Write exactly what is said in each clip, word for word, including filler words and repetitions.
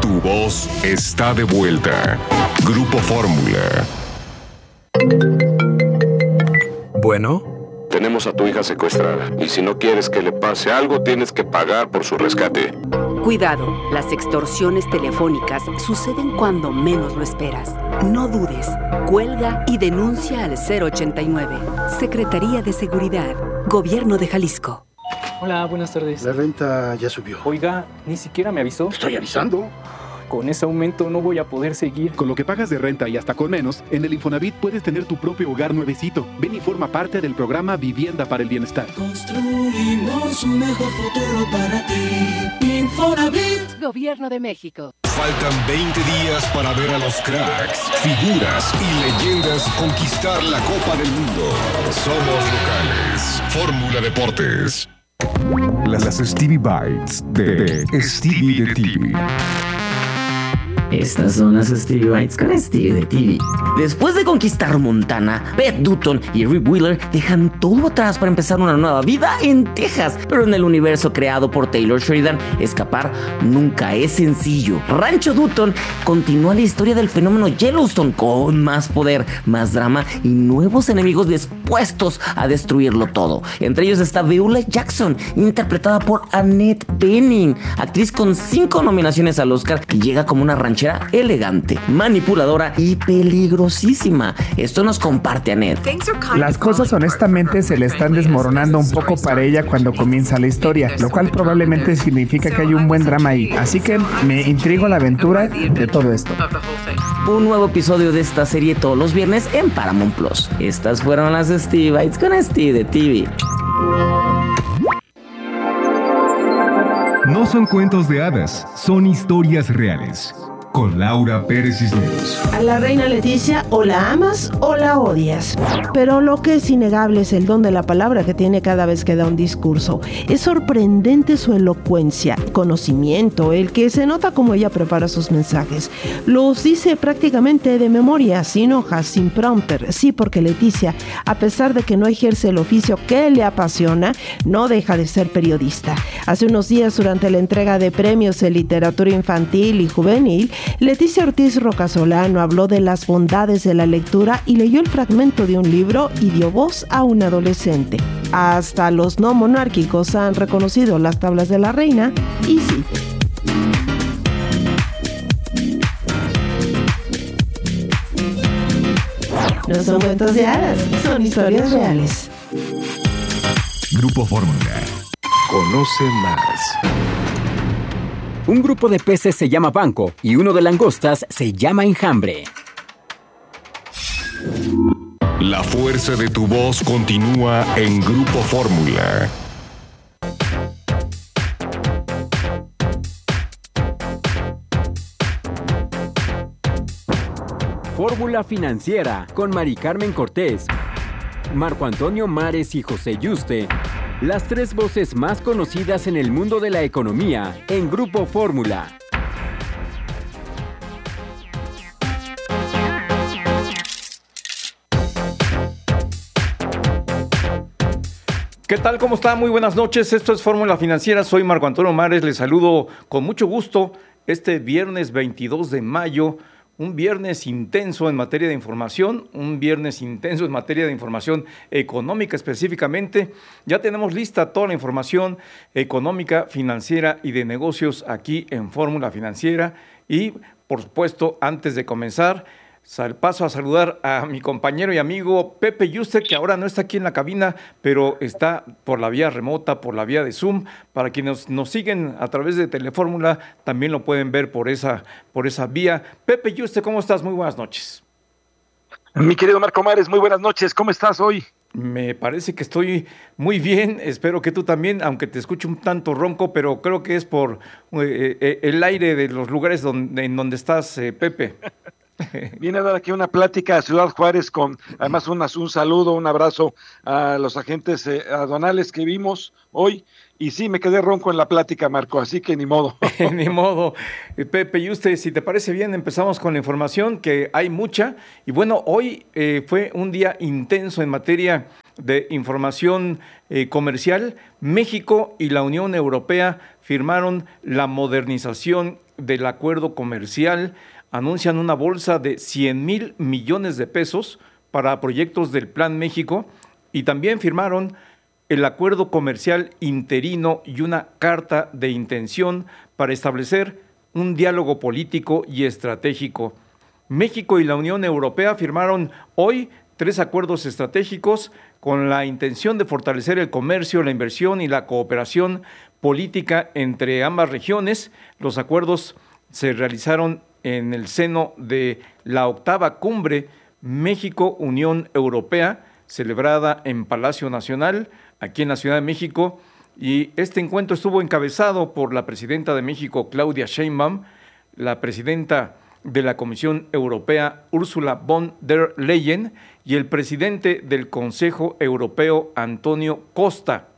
Tu voz está de vuelta. Grupo Fórmula. Bueno. Tenemos a tu hija secuestrada y si no quieres que le pase algo, tienes que pagar por su rescate. Cuidado, las extorsiones telefónicas suceden cuando menos lo esperas. No dudes, cuelga y denuncia al cero ochenta y nueve. Secretaría de Seguridad, Gobierno de Jalisco. Hola, buenas tardes. La renta ya subió. Oiga, ni siquiera me avisó. Estoy avisando. Con ese aumento no voy a poder seguir. Con lo que pagas de renta y hasta con menos, en el Infonavit puedes tener tu propio hogar nuevecito. Ven y forma parte del programa Vivienda para el Bienestar. Construimos un mejor futuro para ti. Infonavit. Gobierno de México. Faltan veinte días para ver a los cracks, figuras y leyendas conquistar la Copa del Mundo. Somos locales. Fórmula Deportes. Las Stevie Bites de, de Stevie de T V. Estas son las Stevie Bites con Stevie de T V. Después de conquistar Montana, Beth Dutton y Rip Wheeler dejan todo atrás para empezar una nueva vida en Texas. Pero en el universo creado por Taylor Sheridan, escapar nunca es sencillo. Rancho Dutton continúa la historia del fenómeno Yellowstone con más poder, más drama y nuevos enemigos dispuestos a destruirlo todo. Entre ellos está Beulah Jackson, interpretada por Annette Bening, actriz con cinco nominaciones al Oscar, que llega como una ranchera elegante, manipuladora y peligrosísima. Esto nos comparte Annette. Las cosas honestamente se le están desmoronando un poco para ella cuando comienza la historia, lo cual probablemente significa que hay un buen drama ahí. Así que me intriga la aventura de todo esto. Un nuevo episodio de esta serie todos los viernes en Paramount Plus. Estas fueron las Stevie Bites con Stevie de T V. No son cuentos de hadas, son historias reales. Con Laura Pérez Cisneros. A la reina Leticia o la amas o la odias. Pero lo que es innegable es el don de la palabra que tiene cada vez que da un discurso. Es sorprendente su elocuencia, conocimiento, el que se nota como ella prepara sus mensajes. Los dice prácticamente de memoria, sin hojas, sin prompter. Sí, porque Leticia, a pesar de que no ejerce el oficio que le apasiona, no deja de ser periodista. Hace unos días, durante la entrega de premios en literatura infantil y juvenil, Leticia Ortiz Rocasolano habló de las bondades de la lectura y leyó el fragmento de un libro y dio voz a un adolescente. Hasta los no monárquicos han reconocido las tablas de la reina y sí. No son cuentos de hadas, son historias reales. Grupo Fórmula. Conoce más. Un grupo de peces se llama banco y uno de langostas se llama enjambre. La fuerza de tu voz continúa en Grupo Fórmula. Fórmula Financiera con Mari Carmen Cortés, Marco Antonio Mares y José Yuste. Las tres voces más conocidas en el mundo de la economía en Grupo Fórmula. ¿Qué tal? ¿Cómo está? Muy buenas noches. Esto es Fórmula Financiera. Soy Marco Antonio Mares. Les saludo con mucho gusto este viernes veintidós de mayo. Un viernes intenso en materia de información, un viernes intenso en materia de información económica específicamente. Ya tenemos lista toda la información económica, financiera y de negocios aquí en Fórmula Financiera. Y, por supuesto, antes de comenzar, paso a saludar a mi compañero y amigo Pepe Yuste, que ahora no está aquí en la cabina, pero está por la vía remota, por la vía de Zoom. Para quienes nos siguen a través de Telefórmula, también lo pueden ver por esa, por esa vía. Pepe Yuste, ¿cómo estás? Muy buenas noches. Mi querido Marco Mares, muy buenas noches. ¿Cómo estás hoy? Me parece que estoy muy bien, espero que tú también, aunque te escuche un tanto ronco, pero creo que es por eh, eh, el aire de los lugares donde, en donde estás, eh, Pepe. Viene a dar aquí una plática a Ciudad Juárez con además un, un saludo, un abrazo a los agentes eh, aduanales que vimos hoy. Y sí, me quedé ronco en la plática, Marco, así que ni modo. Ni modo. Pepe, y usted, si te parece bien, empezamos con la información, que hay mucha. Y bueno, hoy eh, fue un día intenso en materia de información eh, comercial. México y la Unión Europea firmaron la modernización del acuerdo comercial, anuncian una bolsa de cien mil millones de pesos para proyectos del Plan México y también firmaron el acuerdo comercial interino y una carta de intención para establecer un diálogo político y estratégico. México y la Unión Europea firmaron hoy tres acuerdos estratégicos con la intención de fortalecer el comercio, la inversión y la cooperación política entre ambas regiones. Los acuerdos se realizaron en el seno de la octava cumbre México-Unión Europea, celebrada en Palacio Nacional, aquí en la Ciudad de México, y este encuentro estuvo encabezado por la presidenta de México, Claudia Sheinbaum, la presidenta de la Comisión Europea, Ursula von der Leyen, y el presidente del Consejo Europeo, Antonio Costa.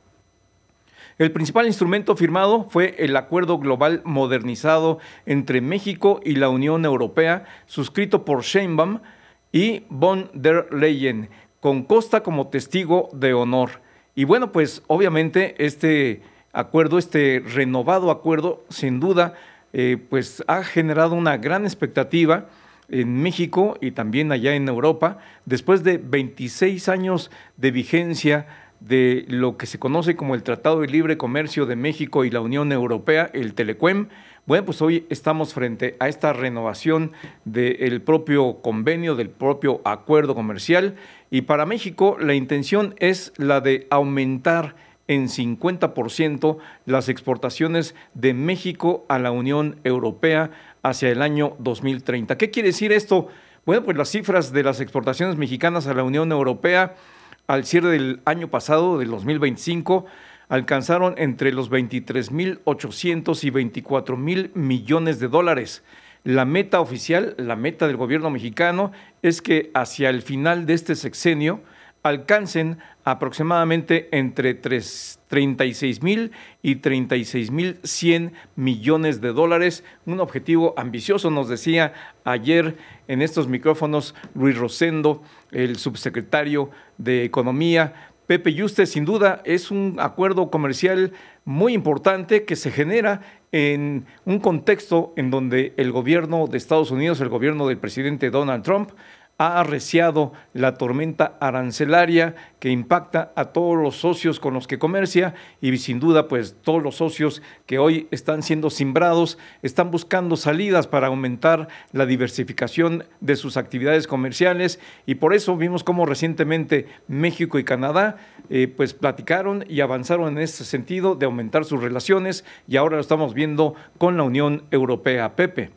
El principal instrumento firmado fue el Acuerdo Global Modernizado entre México y la Unión Europea, suscrito por Sheinbaum y von der Leyen, con Costa como testigo de honor. Y bueno, pues obviamente este acuerdo, este renovado acuerdo, sin duda, eh, pues ha generado una gran expectativa en México y también allá en Europa, después de veintiséis años de vigencia de lo que se conoce como el Tratado de Libre Comercio de México y la Unión Europea, el TELECUEM. Bueno, pues hoy estamos frente a esta renovación del propio convenio, del propio acuerdo comercial, y para México la intención es la de aumentar en cincuenta por ciento las exportaciones de México a la Unión Europea hacia el año dos mil treinta. ¿Qué quiere decir esto? Bueno, pues las cifras de las exportaciones mexicanas a la Unión Europea al cierre del año pasado, del dos mil veinticinco, alcanzaron entre los veintitrés mil ochocientos y veinticuatro mil millones de dólares. La meta oficial, la meta del gobierno mexicano, es que hacia el final de este sexenio alcancen aproximadamente entre treinta y seis mil y treinta y seis mil cien millones de dólares. Un objetivo ambicioso, nos decía ayer en estos micrófonos Luis Rosendo, el subsecretario de Economía. Pepe Yuste, sin duda es un acuerdo comercial muy importante que se genera en un contexto en donde el gobierno de Estados Unidos, el gobierno del presidente Donald Trump, ha arreciado la tormenta arancelaria que impacta a todos los socios con los que comercia, y sin duda pues todos los socios que hoy están siendo simbrados están buscando salidas para aumentar la diversificación de sus actividades comerciales, y por eso vimos cómo recientemente México y Canadá eh, pues platicaron y avanzaron en ese sentido de aumentar sus relaciones, y ahora lo estamos viendo con la Unión Europea. Pepe.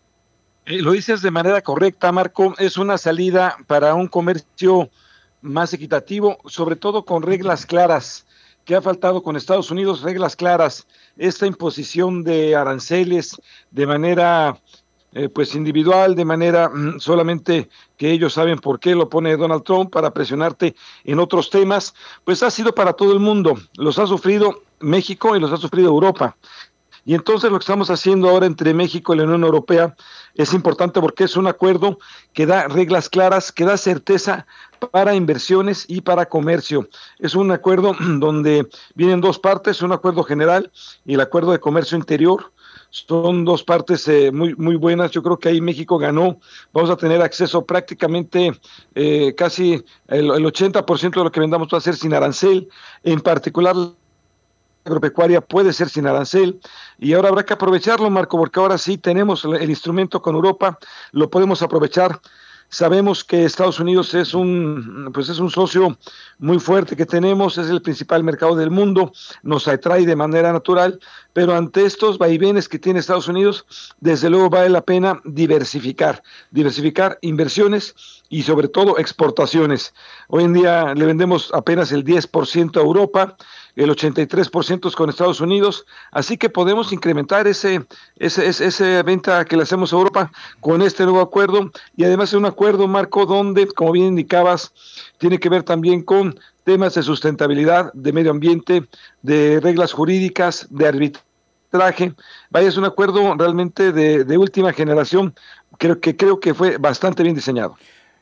Eh, lo dices de manera correcta, Marco, es una salida para un comercio más equitativo, sobre todo con reglas claras, que ha faltado con Estados Unidos, reglas claras, esta imposición de aranceles de manera eh, pues individual, de manera mm, solamente que ellos saben por qué lo pone Donald Trump para presionarte en otros temas, pues ha sido para todo el mundo, los ha sufrido México y los ha sufrido Europa. Y entonces lo que estamos haciendo ahora entre México y la Unión Europea es importante porque es un acuerdo que da reglas claras, que da certeza para inversiones y para comercio. Es un acuerdo donde vienen dos partes, un acuerdo general y el acuerdo de comercio interior. Son dos partes eh, muy, muy buenas. Yo creo que ahí México ganó. Vamos a tener acceso prácticamente eh, casi el, el ochenta por ciento de lo que vendamos va a ser sin arancel, en particular agropecuaria puede ser sin arancel, y ahora habrá que aprovecharlo, Marco, porque ahora sí tenemos el instrumento con Europa, lo podemos aprovechar. Sabemos que Estados Unidos es un, pues es un socio muy fuerte que tenemos, es el principal mercado del mundo, nos atrae de manera natural, pero ante estos vaivenes que tiene Estados Unidos, desde luego vale la pena diversificar, diversificar inversiones y sobre todo exportaciones. Hoy en día le vendemos apenas el diez por ciento a Europa, el ochenta y tres por ciento es con Estados Unidos, así que podemos incrementar ese, ese, ese, esa venta que le hacemos a Europa con este nuevo acuerdo, y además es un acuerdo, Marco, donde, como bien indicabas, tiene que ver también con temas de sustentabilidad, de medio ambiente, de reglas jurídicas, de arbitraje. Vaya, es un acuerdo realmente de, de última generación, creo que, creo que fue bastante bien diseñado.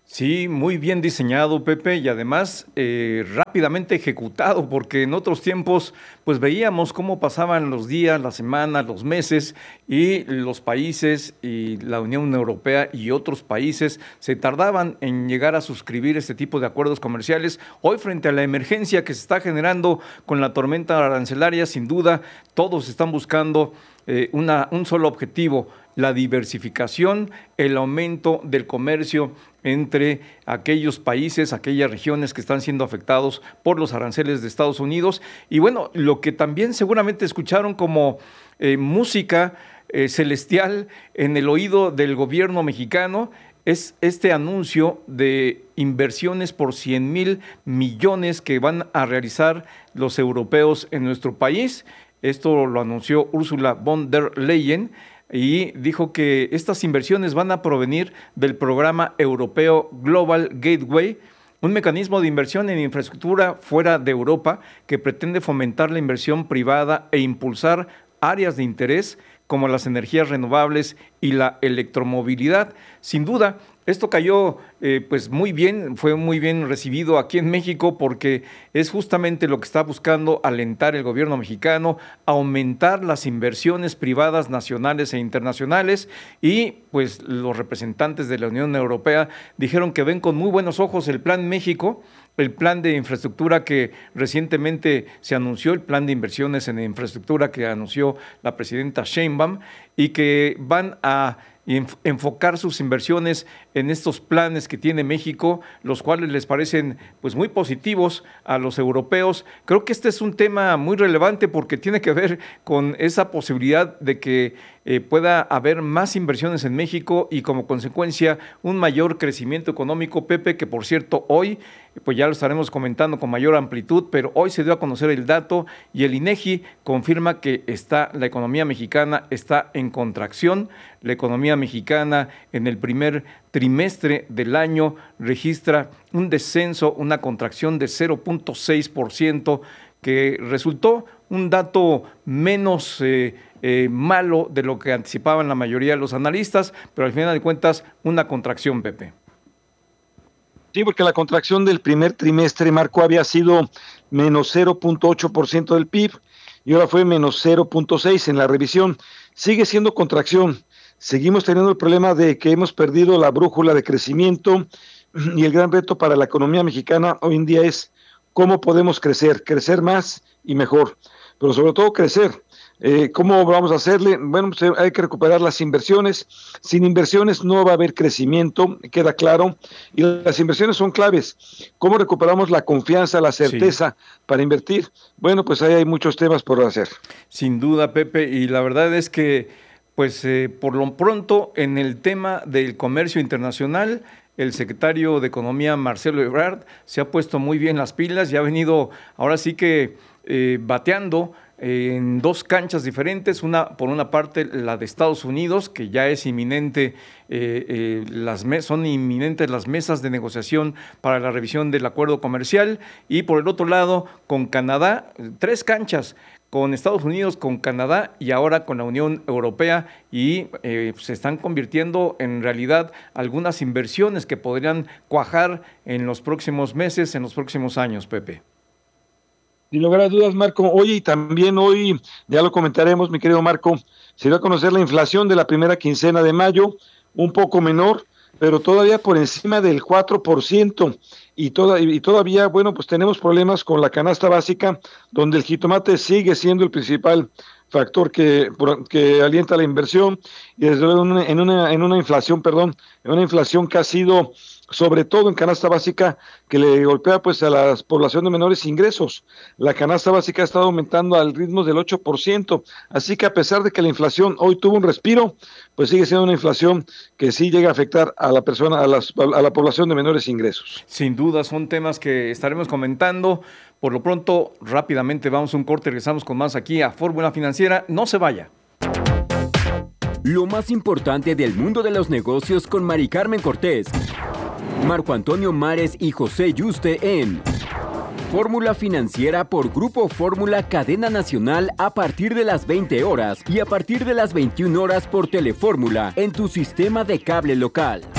Sí, muy bien diseñado, Pepe, y además eh, rápidamente ejecutado, porque en otros tiempos pues veíamos cómo pasaban los días, las semanas, los meses, y los países y la Unión Europea y otros países se tardaban en llegar a suscribir este tipo de acuerdos comerciales. Hoy, frente a la emergencia que se está generando con la tormenta arancelaria, sin duda, todos están buscando eh, una, un solo objetivo: la diversificación, el aumento del comercio entre aquellos países, aquellas regiones que están siendo afectados por los aranceles de Estados Unidos. Y bueno, lo que también seguramente escucharon como eh, música eh, celestial en el oído del gobierno mexicano es este anuncio de inversiones por cien mil millones que van a realizar los europeos en nuestro país. Esto lo anunció Ursula von der Leyen, y dijo que estas inversiones van a provenir del programa europeo Global Gateway, un mecanismo de inversión en infraestructura fuera de Europa que pretende fomentar la inversión privada e impulsar áreas de interés como las energías renovables y la electromovilidad. Sin duda, esto cayó eh, pues muy bien, fue muy bien recibido aquí en México, porque es justamente lo que está buscando alentar el gobierno mexicano: aumentar las inversiones privadas nacionales e internacionales. Y pues los representantes de la Unión Europea dijeron que ven con muy buenos ojos el Plan México, el plan de infraestructura que recientemente se anunció, el plan de inversiones en infraestructura que anunció la presidenta Sheinbaum, y que van a enfocar sus inversiones en estos planes que tiene México, los cuales les parecen pues muy positivos a los europeos. Creo que este es un tema muy relevante porque tiene que ver con esa posibilidad de que eh, pueda haber más inversiones en México y, como consecuencia, un mayor crecimiento económico, Pepe, que por cierto hoy pues ya lo estaremos comentando con mayor amplitud, pero hoy se dio a conocer el dato y el INEGI confirma que está, la economía mexicana está en contracción. La economía mexicana en el primer trimestre del año registra un descenso, una contracción de cero punto seis por ciento, que resultó un dato menos eh, eh, malo de lo que anticipaban la mayoría de los analistas, pero al final de cuentas una contracción, Pepe. Sí, porque la contracción del primer trimestre, Marco, había sido menos cero punto ocho por ciento del P I B y ahora fue menos cero punto seis por ciento en la revisión. Sigue siendo contracción. Seguimos teniendo el problema de que hemos perdido la brújula de crecimiento, y el gran reto para la economía mexicana hoy en día es cómo podemos crecer, crecer más y mejor, pero sobre todo crecer. Eh, ¿Cómo vamos a hacerle? Bueno, pues hay que recuperar las inversiones. Sin inversiones no va a haber crecimiento, queda claro, y las inversiones son claves. ¿Cómo recuperamos la confianza, la certeza sí. para invertir? Bueno, pues ahí hay muchos temas por hacer. Sin duda, Pepe, y la verdad es que pues eh, por lo pronto en el tema del comercio internacional, el secretario de Economía, Marcelo Ebrard, se ha puesto muy bien las pilas y ha venido ahora sí que eh, bateando en dos canchas diferentes. Una, por una parte, la de Estados Unidos, que ya es inminente, eh, eh, las mes, son inminentes las mesas de negociación para la revisión del acuerdo comercial, y por el otro lado, con Canadá, tres canchas, con Estados Unidos, con Canadá y ahora con la Unión Europea, y eh, se están convirtiendo en realidad algunas inversiones que podrían cuajar en los próximos meses, en los próximos años, Pepe. Sin lugar a dudas, Marco. Oye, y también hoy, ya lo comentaremos, mi querido Marco, se dio a conocer la inflación de la primera quincena de mayo, un poco menor, pero todavía por encima del cuatro por ciento. Y, toda, y todavía, bueno, pues tenemos problemas con la canasta básica, donde el jitomate sigue siendo el principal factor que, que alienta la inversión, y desde luego en una, en una, en una inflación, perdón, en una inflación que ha sido, sobre todo en canasta básica, que le golpea pues a la población de menores ingresos. La canasta básica ha estado aumentando al ritmo del ocho por ciento, así que a pesar de que la inflación hoy tuvo un respiro, pues sigue siendo una inflación que sí llega a afectar a la persona, a, las, a la población de menores ingresos. Sin duda, son temas que estaremos comentando. Por lo pronto, rápidamente vamos a un corte y regresamos con más aquí a Fórmula Financiera. No se vaya. Lo más importante del mundo de los negocios con Mari Carmen Cortés, Marco Antonio Mares y José Yuste en Fórmula Financiera por Grupo Fórmula Cadena Nacional a partir de las veinte horas y a partir de las veintiuna horas por Telefórmula en tu sistema de cable local.